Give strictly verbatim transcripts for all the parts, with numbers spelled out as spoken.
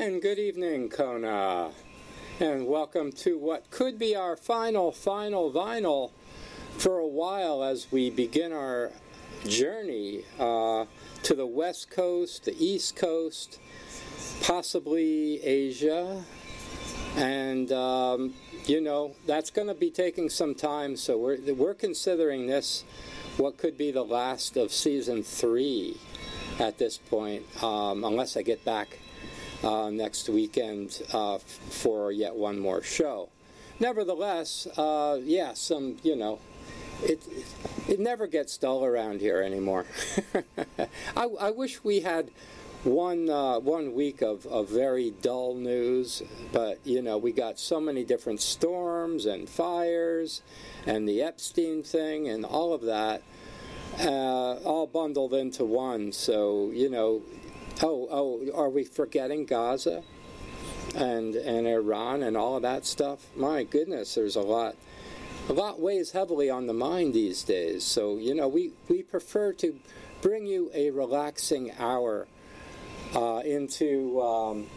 And good evening, Kona. And welcome to what could be our final, final vinyl for a while as we begin our journey uh, to the West Coast, the East Coast, possibly Asia. And, um, you know, that's going to be taking some time, so we're, we're considering this what could be the last of season three at this point, um, unless I get back uh, next weekend uh, f- for yet one more show. Nevertheless, uh, yeah, some, you know, it it never gets dull around here anymore. I, I wish we had one uh, one week of, of very dull news, but you know, we got so many different storms and fires and the Epstein thing and all of that uh, all bundled into one. So, you know, oh oh are we forgetting Gaza and and Iran and all of that stuff? My goodness, there's a lot a lot weighs heavily on the mind these days. So, you know, we, we prefer to bring you a relaxing hour Uh, into um,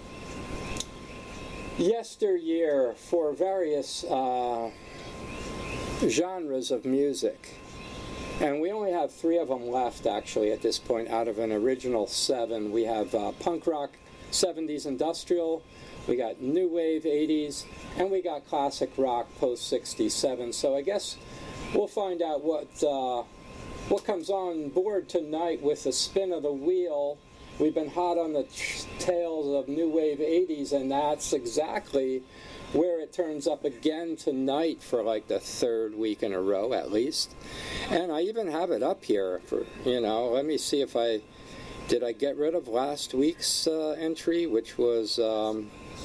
yesteryear for various uh, genres of music. And we only have three of them left, actually, at this point, out of an original seven. We have uh, punk rock, seventies industrial, we got new wave, eighties, and we got classic rock, post sixty-seven. So I guess we'll find out what, uh, what comes on board tonight with the spin of the wheel. We've been hot on the t- tails of New Wave eighties, and that's exactly where it turns up again tonight for like the third week in a row at least. And I even have it up here for, you know, let me see if I, did I get rid of last week's uh, entry, which was, um,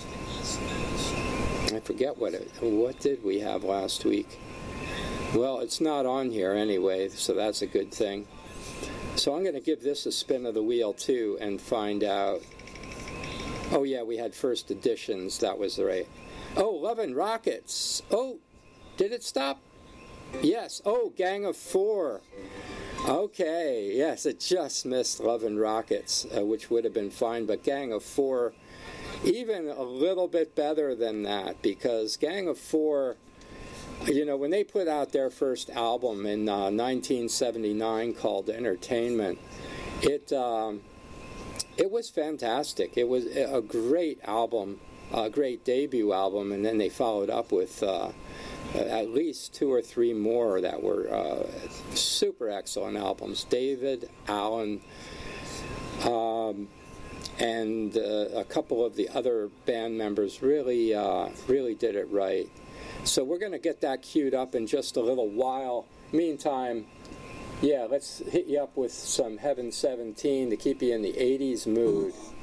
I forget what it, what did we have last week? Well, it's not on here anyway, so that's a good thing. So I'm going to give this a spin of the wheel, too, and find out. Oh, yeah, we had first editions. That was right. Oh, Love and Rockets. Oh, did it stop? Yes. Oh, Gang of Four. Okay. Yes, it just missed Love and Rockets, uh, which would have been fine. But Gang of Four, even a little bit better than that, because Gang of Four, you know, when they put out their first album in uh, nineteen seventy-nine called Entertainment, it um, it was fantastic. It was a great album, a great debut album, and then they followed up with uh, at least two or three more that were uh, super excellent albums. David Allen um, and uh, a couple of the other band members really, uh, really did it right. So we're going to get that queued up in just a little while. Meantime, yeah, let's hit you up with some Heaven seventeen to keep you in the eighties mood.